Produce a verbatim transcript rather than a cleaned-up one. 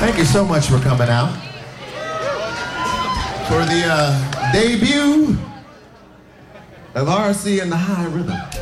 Thank you so much for coming out. For the uh, debut of R C and the High Rhythm.